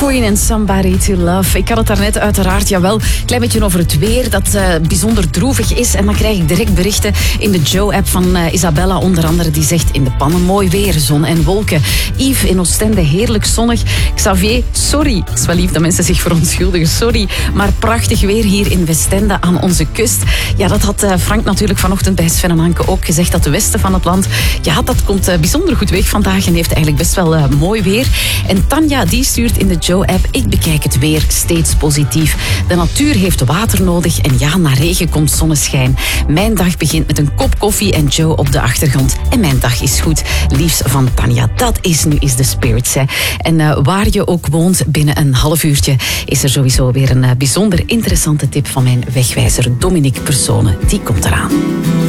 Queen en Somebody to Love. Ik had het daarnet uiteraard, jawel, een klein beetje over het weer dat bijzonder droevig is. En dan krijg ik direct berichten in de Joe-app van Isabella onder andere. Die zegt in de pannen mooi weer, zon en wolken. Yves in Oostende, heerlijk zonnig. Xavier, sorry. Het is wel lief dat mensen zich verontschuldigen, sorry. Maar prachtig weer hier in Westende aan onze kust. Ja, dat had Frank natuurlijk vanochtend bij Sven en Anke ook gezegd. Dat de westen van het land, ja, dat komt bijzonder goed weg vandaag. En heeft eigenlijk best wel mooi weer. En Tanja, die stuurt in de Joe-app: ik bekijk het weer steeds positief. De natuur heeft water nodig en ja, na regen komt zonneschijn. Mijn dag begint met een kop koffie en Joe op de achtergrond. En mijn dag is goed. Liefs van Tanja. Dat is nu is de spirits, hè. En waar je ook woont, binnen een half uurtje is er sowieso weer een bijzonder interessante tip van mijn wegwijzer Dominique Persone. Die komt eraan.